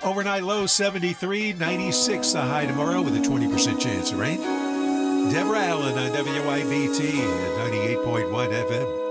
Overnight low 73, 96 the high tomorrow with a 20% chance of rain. Deborah Allen on WIBT at 98.1 FM.